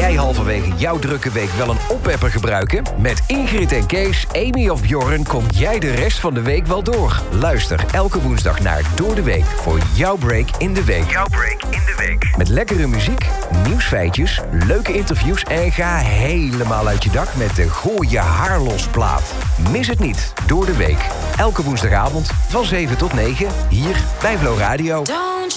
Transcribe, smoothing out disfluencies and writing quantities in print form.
jij halverwege jouw drukke week wel een oppepper gebruiken? Met Ingrid en Kees, Amy of Bjorn kom jij de rest van de week wel door. Luister elke woensdag naar Door de Week voor jouw break in de week. Jouw break in de week. Met lekkere muziek, nieuwsfeitjes, leuke interviews en ga helemaal uit je dak met de Gooi je haar los plaat. Mis het niet, Door de Week. Elke woensdagavond van 7 tot 9 hier bij Flow Radio.